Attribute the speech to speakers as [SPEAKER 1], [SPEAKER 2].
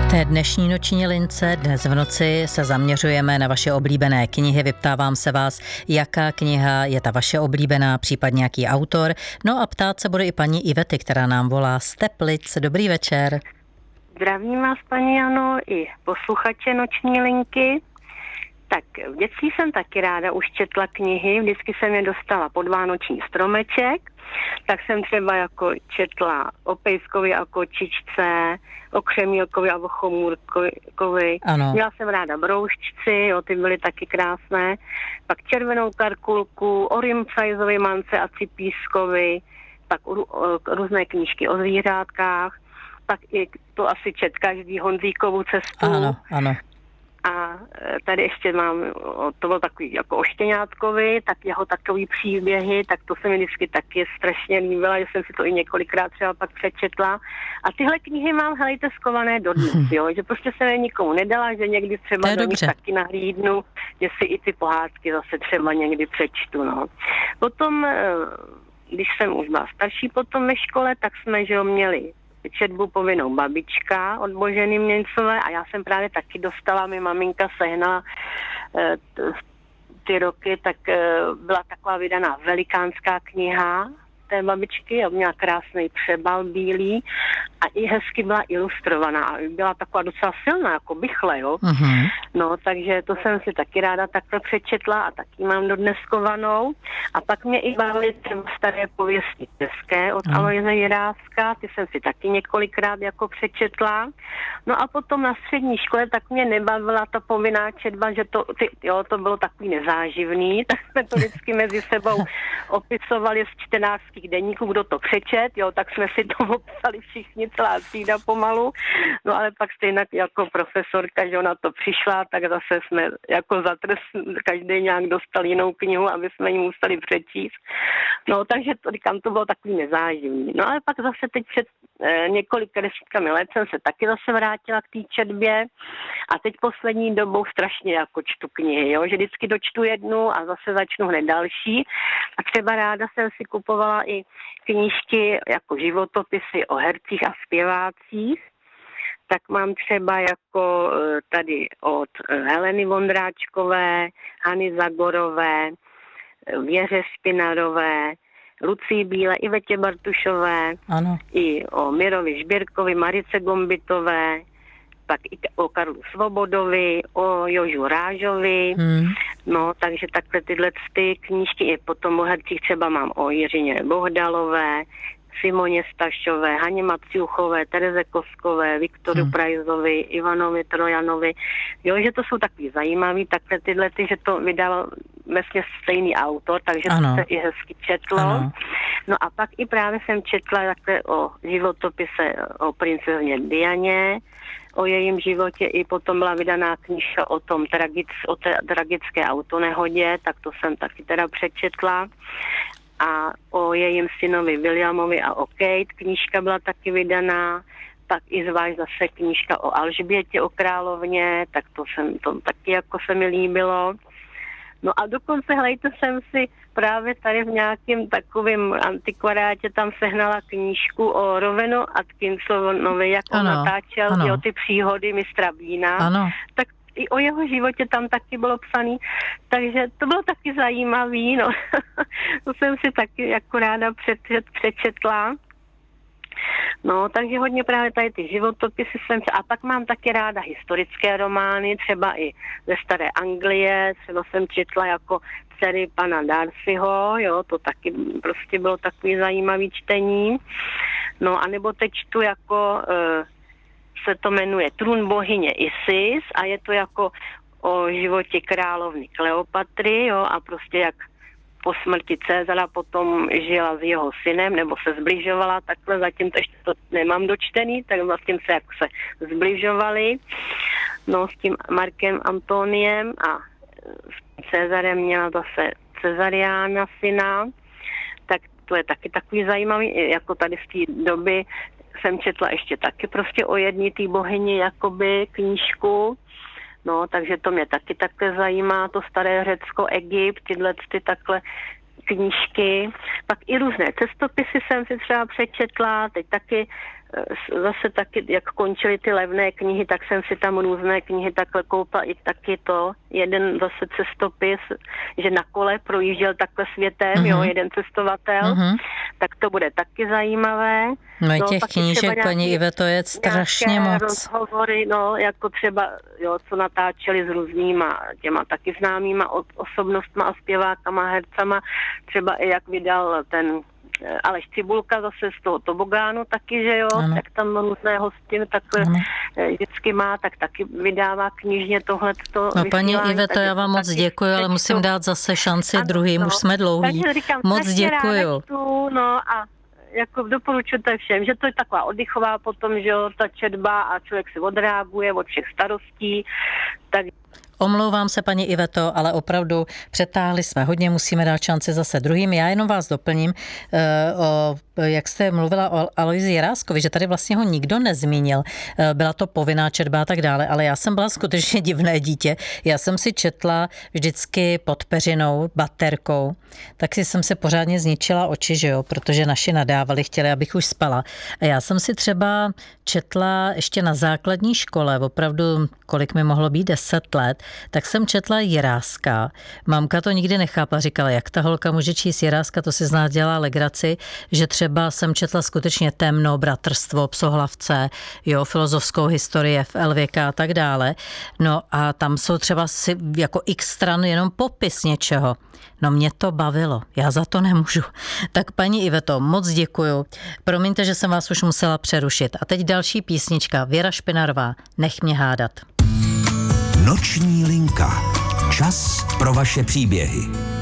[SPEAKER 1] té dnešní noční lince dnes v noci se zaměřujeme na vaše oblíbené knihy. Vyptávám se vás, jaká kniha je ta vaše oblíbená, případně jaký autor. No a ptát se bude i paní Ivety, která nám volá z Teplic. Dobrý večer.
[SPEAKER 2] Zdravím vás, paní Jano, i posluchače noční linky. Tak v dětství jsem taky ráda už četla knihy, vždycky jsem je dostala pod vánoční stromeček, tak jsem třeba jako četla o Pejskovi a kočičce, o Křemílkovi a o Chomůrkovi.
[SPEAKER 1] Ano.
[SPEAKER 2] Měla jsem ráda Brouščci, jo, ty byly taky krásné. Pak Červenou Karkulku, o Rimfajzovi, Mance a Cipískovi, pak různé knížky o zvířátkách, pak i to asi čet každý Honzíkovu cestu.
[SPEAKER 1] Ano, ano.
[SPEAKER 2] A tady ještě mám, to bylo takový jako o Štěňátkovi, tak jeho takový příběhy, tak to se mi vždycky taky strašně líbila, že jsem si to i několikrát třeba pak přečetla. A tyhle knihy mám, helejte, skované dodnes, jo, že prostě jsem je nikomu nedala, že někdy třeba do nich taky nahlídnu, že si i ty pohádky zase třeba někdy přečtu, no. Potom, když jsem už byla starší potom ve škole, tak jsme, že jo, měli četbu povinnou Babička od Boženy Měncové a já jsem právě taky dostala, mi maminka sehnala ty roky, tak byla taková vydaná velikánská kniha té babičky a měla krásný přebal bílý a i hezky byla ilustrovaná a byla taková docela silná, jako bychle, jo. Uh-huh. No, takže to jsem si taky ráda takhle přečetla a taky mám dodnes skovanou. A pak mě i bavily třeba staré pověsti české od Aloise Jiráska, ty jsem si taky několikrát jako přečetla. No a potom na střední škole tak mě nebavila ta povinná četba, že to bylo takový nezáživný, tak jsme to vždycky mezi sebou opisovali z čtenářských deníků, kdo to přečet, jo, tak jsme si to opsali všichni, celá třída pomalu, no ale pak stejně jako profesorka, že ona to přišla, tak zase jsme jako za trest každý nějak dostal jinou knihu, aby jsme ji museli přečíst. No takže to, říkám, to bylo takový nezáživný. No ale pak zase teď před několika desítkami let jsem se taky zase vrátila k té četbě a teď poslední dobou strašně jako čtu knihy, jo, že vždycky dočtu jednu a zase začnu hned další a třeba ráda jsem si kupovala i knížky jako životopisy o hercích a zpěvácích, tak mám třeba jako tady od Heleny Vondráčkové, Hany Zagorové, Věře Špinarové, Lucii Bíle, Ivetě Bartušové, ano. I o Mirovi Žbírkovi, Marice Gombitové, pak i o Karlu Svobodovi, o Jožu Rážovi, no, takže takhle tyhle ty knížky, i potom o hercích třeba mám o Jiřině Bohdalové, Simoně Stašové, Haně Maciuchové, Tereze Koskové, Viktoru Prajzovi, Ivanovi Trojanovi, jo, že to jsou takový zajímavý, takhle tyhle ty, že to vydal vlastně stejný autor, takže ano. To se i hezky četlo. Ano. No a pak i právě jsem četla takhle o životopise o princezně Dianě, o jejím životě, i potom byla vydaná knížka o té tragické autonehodě, tak to jsem taky teda přečetla. A o jejím synovi Williamovi a o Kate knížka byla taky vydaná, pak i zvlášť zase knížka o Alžbětě, o královně, tak to taky jako se mi líbilo. No a dokonce, hledajte, jsem si právě tady v nějakém takovém antikvariátě tam sehnala knížku o Rovenu Atkinsonovi, jak on natáčel ty příhody mistra Bína. Tak i o jeho životě tam taky bylo psaný, takže to bylo taky zajímavý, no. To jsem si taky jako ráda přečetla. No, takže hodně právě tady ty životopisy a pak mám taky ráda historické romány, třeba i ze staré Anglie, třeba jsem četla jako Dcery pana Darcyho, jo, to taky prostě bylo takový zajímavý čtení. No, anebo teď čtu jako se to jmenuje Trůn bohyně Isis a je to jako o životě královny Kleopatry, jo, a prostě jak po smrti Cezara potom žila s jeho synem, nebo se zbližovala takhle, zatím to ještě to nemám dočtený, tak vlastně se jako se zbližovali, no, s tím Markem Antoniem a s Cezarem měla zase Cezariána syna, tak to je taky takový zajímavý, jako tady z té doby jsem četla ještě taky prostě o jedné té bohyni jakoby knížku, no, takže to mě taky takhle zajímá, to staré Řecko, Egypt, tyhle ty takhle knížky. Pak i různé cestopisy jsem si třeba přečetla, teď taky zase taky, jak končily ty levné knihy, tak jsem si tam různé knihy takhle koupila i taky to. Jeden zase cestopis, že na kole projížděl takhle světem, jo, jeden cestovatel, tak to bude taky zajímavé.
[SPEAKER 1] No těch knížek, paní Iveto, je strašně moc.
[SPEAKER 2] Rozhovory, no, jako třeba, jo, co natáčeli s různýma těma taky známýma osobnostma a zpěvákama, hercama, třeba i jak vydal ten Aleš Cibulka zase z toho Tobogánu taky, že jo, ano. Tak tam různé hostin takhle vždycky má, tak taky vydává knižně tohleto.
[SPEAKER 1] No paní Iveto, já vám moc děkuji, ale musím dát zase šanci druhým, už jsme dlouhý. Moc děkuju.
[SPEAKER 2] No a jako doporučuji to všem, že to je taková oddychová potom, že jo, ta četba a člověk se odreaguje od všech starostí, tak...
[SPEAKER 1] Omlouvám se, paní Iveto, ale opravdu přetáhli jsme hodně, musíme dát šanci zase druhým. Já jenom vás doplním, jak jste mluvila o Aloisi Jiráskovi, že tady vlastně ho nikdo nezmínil. Byla to povinná četba a tak dále, ale já jsem byla skutečně divné dítě. Já jsem si četla vždycky pod peřinou, baterkou, tak si jsem se pořádně zničila oči, že jo, protože naši nadávali, chtěli, abych už spala. A já jsem si třeba četla ještě na základní škole, opravdu, kolik mi mohlo být, 10 let, tak jsem četla Jiráska. Mamka to nikdy nechápala, říkala, jak ta holka může číst Jiráska, to si z nás dělá legraci, že třeba jsem četla skutečně Temno, Bratrstvo, Psohlavce, jo, filozofskou historii FLVK a tak dále. No a tam jsou třeba si jako x stran jenom popis něčeho. No mě to bavilo, já za to nemůžu. Tak paní Iveto, moc děkuju. Promiňte, že jsem vás už musela přerušit. A teď další písnička, Věra Špinarová, Nech mě hádat.
[SPEAKER 3] Noční linka. Čas pro vaše příběhy.